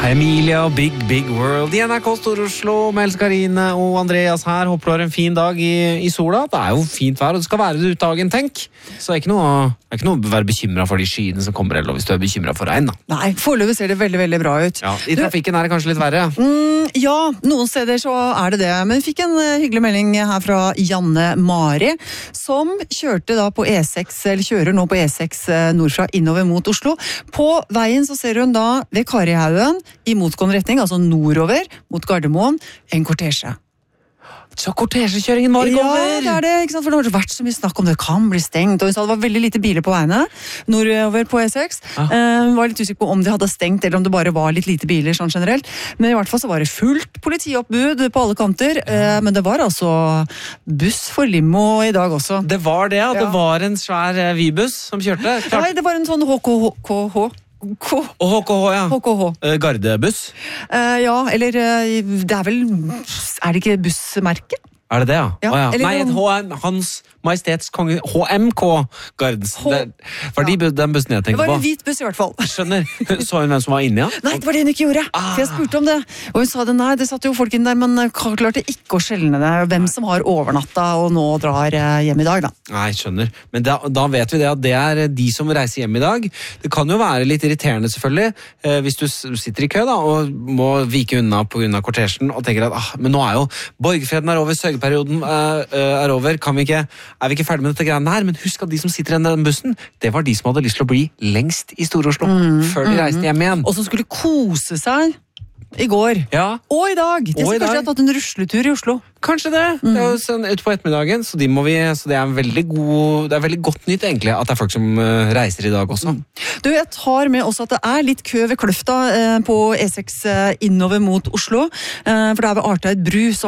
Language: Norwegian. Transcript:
Emilia og Big World i NRK Stor-Oslo med Else Karine og Andreas her. Håper du har en fin dag i sola. Det er jo fint vær, og det skal være det ut dagen, tenk. Så det er ikke noe å være bekymret for de skyene som kommer, eller hvis du er bekymret for regn, da. Nei, foreløpig ser det veldig, veldig bra ut. Ja, i trafikken er det kanskje litt verre. Ja, noen steder så er det det. Men vi fikk en hyggelig melding her fra Janne Mari, som kjørte da på E6, eller kjører nå på E6 nordfra innover mot Oslo. På veien så ser hun da ved Karihaugen, i motgående retning, altså nordover, mot Gardermoen, en kortesje. Så kortesjekjøringen var ikke over! Ja, det er det, ikke sant? For det har vært så mye snakk om det kan bli stengt, og hun sa det var veldig lite biler på veiene, nordover på E6. Hun var litt usikker på om de hadde stengt, eller om det bare var litt lite biler sånn generelt. Men i hvert fall så var det fullt politioppbud på alle kanter, men det var altså buss for limo i dag også. Det var det, ja. Det var en svær Vibuss som kjørte. Nei, det var en sånn HKH. Og HKH, ja. HKH. Gardebuss. Ja, eller det er vel, er det ikke bussmerke? Er det det, ja? Ja, ja. eller Nei, et Hans Majestets Konge, HMK Gardens. Det var den bussen jeg Det tenkte var på. en hvit buss i hvert fall. Skjønner. Så hun hvem som var inne, ja? Nei, det var det hun ikke gjorde. For jeg spurte om det. Og hun sa det, nei, det satt jo folk inn der, men klarte ikke å skjelne det. Hvem som har overnatta og nå drar hjem i dag, da. Nei, skjønner. Men da vet vi det at det er de som reiser hjem i dag. Det kan jo være litt irriterende selvfølgelig, hvis du sitter i kø da, og må vike unna på grunn av kortesjen, og tenker at, men nå er jo borgerfreden er over, sørgeperioden er over, er vi ikke ferdig med dette greiene her, men husk at de som sitter i den bussen, det var de som hadde lyst til å bli lengst i Stor-Oslo, før de reiste hjem igjen. Og som skulle kose seg i går. Ja. Og i dag. De som kanskje har tatt en rusletur i Oslo. Kanskje det. Det er jo sånn ut på ettermiddagen, så det er veldig godt nytt egentlig, at det er folk som reiser i dag også. Du, jeg tar med også at det er litt kø ved Kløfta på E6 innover mot Oslo, for det er ved Arteid bru, så